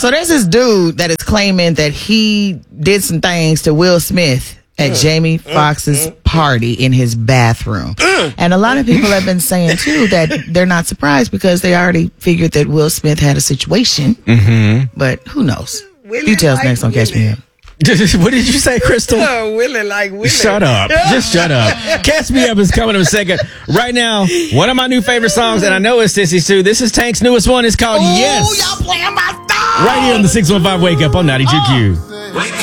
So there's this dude that is claiming that he did some things to Will Smith at Jamie Foxx's party in his bathroom. And a lot of people have been saying, too, that they're not surprised because they already figured that Will Smith had a situation. But who knows? Details next on Catch Me Up. What did you say, Crystal? Willie like Willie. Shut up. Just shut up. Catch Me Up is coming in a second. Right now, one of my new favorite songs, and I know it's Sissy Sue. This is Tank's newest one. It's called Yes. Y'all playing my stuff. Right here on the 615 Wake Up on 92Q.